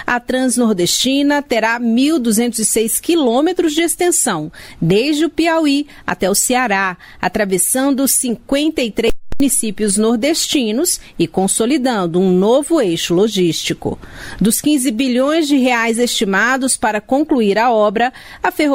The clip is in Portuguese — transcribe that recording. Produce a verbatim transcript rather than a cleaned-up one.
a Transnordestina terá mil duzentos e seis quilômetros de extensão, desde o Piauí até o Ceará, atravessando cinquenta e três municípios nordestinos e consolidando um novo eixo logístico. Dos quinze bilhões de reais estimados para concluir a obra, a ferrovia